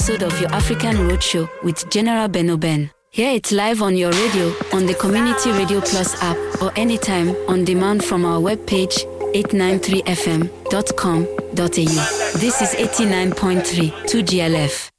episode of your African Roadshow with General Benoben. Hear it live on your radio, on the Community Radio Plus app, or anytime on demand from our webpage 893fm.com.au. This is 89.3 2GLF.